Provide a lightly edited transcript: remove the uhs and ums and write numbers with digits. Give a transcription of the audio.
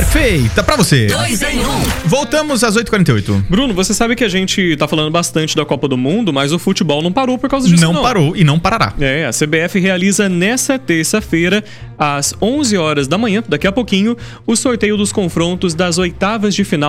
Perfeita, pra você. 2 em 1. Voltamos às 8h48. Bruno, você sabe que a gente tá falando bastante da Copa do Mundo, mas o futebol não parou por causa disso, não. Não parou e não parará. A CBF realiza nessa terça-feira, às 11 horas da manhã, daqui a pouquinho, o sorteio dos confrontos das oitavas de final